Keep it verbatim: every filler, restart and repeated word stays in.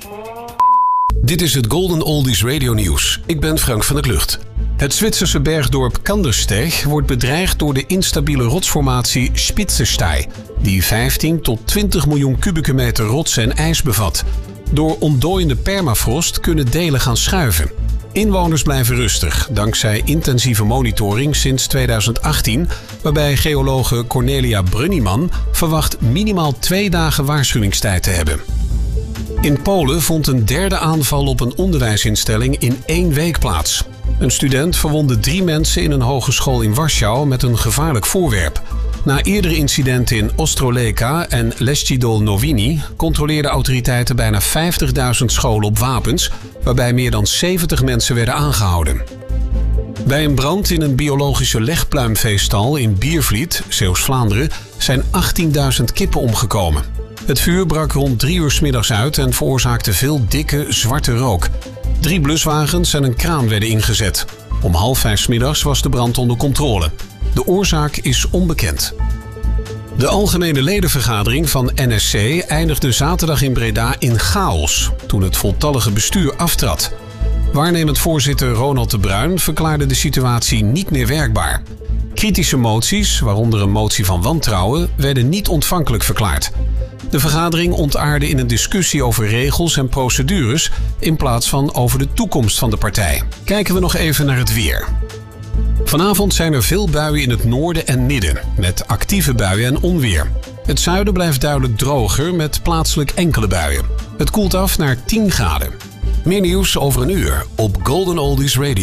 Dit is het Golden Oldies Radio Nieuws. Ik ben Frank van der Klucht. Het Zwitserse bergdorp Kandersteg wordt bedreigd door de instabiele rotsformatie Spitzenstein, die vijftien tot twintig miljoen kubieke meter rots en ijs bevat. Door ontdooiende permafrost kunnen delen gaan schuiven. Inwoners blijven rustig, dankzij intensieve monitoring sinds tweeduizend achttien, waarbij geologe Cornelia Brunniman verwacht minimaal twee dagen waarschuwingstijd te hebben. In Polen vond een derde aanval op een onderwijsinstelling in één week plaats. Een student verwondde drie mensen in een hogeschool in Warschau met een gevaarlijk voorwerp. Na eerdere incidenten in Ostroleka en Leszczydol Nowini controleerden autoriteiten bijna vijftigduizend scholen op wapens, waarbij meer dan zeventig mensen werden aangehouden. Bij een brand in een biologische legpluimveestal in Biervliet, Zeeuws-Vlaanderen, zijn achttienduizend kippen omgekomen. Het vuur brak rond drie uur 's middags uit en veroorzaakte veel dikke, zwarte rook. Drie bluswagens en een kraan werden ingezet. Om half vijf 's middags was de brand onder controle. De oorzaak is onbekend. De algemene ledenvergadering van N S C eindigde zaterdag in Breda in chaos toen het voltallige bestuur aftrad. Waarnemend voorzitter Ronald de Bruin verklaarde de situatie niet meer werkbaar. Kritische moties, waaronder een motie van wantrouwen, werden niet ontvankelijk verklaard. De vergadering ontaarde in een discussie over regels en procedures in plaats van over de toekomst van de partij. Kijken we nog even naar het weer. Vanavond zijn er veel buien in het noorden en midden, met actieve buien en onweer. Het zuiden blijft duidelijk droger met plaatselijk enkele buien. Het koelt af naar tien graden. Meer nieuws over een uur op Golden Oldies Radio.